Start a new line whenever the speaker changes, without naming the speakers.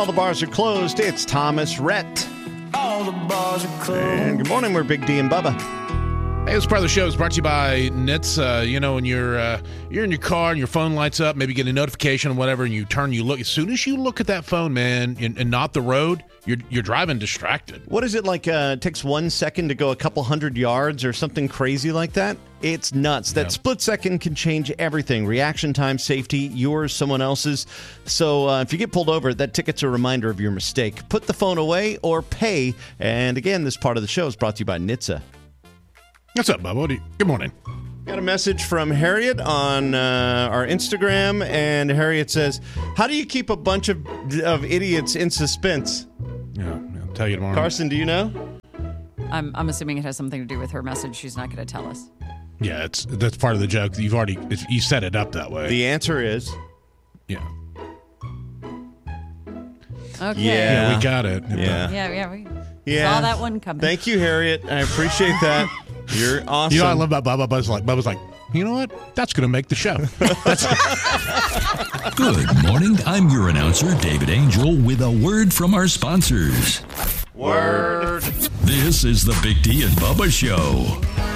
all the bars are closed. It's Thomas Rhett.
All the bars are closed.
And good morning, we're Big D and Bubba.
Hey, this part of the show is brought to you by Nits. You know, when you're in your car and your phone lights up, maybe get a notification or whatever, and you turn, you look. As soon as you look at that phone, man, and not the road, you're driving distracted.
What is it like? It takes 1 second to go a couple hundred yards or something crazy like that? It's nuts. That split second can change everything. Reaction time, safety, yours, someone else's. So if you get pulled over, that ticket's a reminder of your mistake. Put the phone away or pay. And again, this part of the show is brought to you by NHTSA.
What's up, Bubba? Good morning.
Got a message from Harriet on our Instagram, and Harriet says, how do you keep a bunch of idiots in suspense?
Yeah, I'll tell you tomorrow.
Carson, do you know?
I'm assuming it has something to do with her message. She's not going to tell us.
Yeah, that's part of the joke. You set it up that way.
The answer is?
Yeah.
Okay.
Yeah, we got it.
We saw that one coming.
Thank you, Harriet. I appreciate that. You're awesome.
You know what I love about Bubba? Bubba's like, you know what? That's going to make the show.
Good morning. I'm your announcer, David Angel, with a word from our sponsors.
Word.
This is the Big D and Bubba Show.